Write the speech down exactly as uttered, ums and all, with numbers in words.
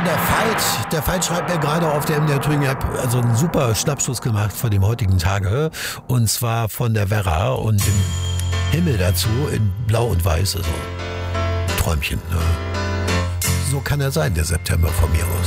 der Veit. Der Veit schreibt mir gerade auf der M D R Thüringen App, also einen super Schnappschuss gemacht von dem heutigen Tage. Und zwar von der Werra und dem Himmel dazu in Blau und Weiß. Also Träumchen. Ne? So kann er sein, der September von mir aus.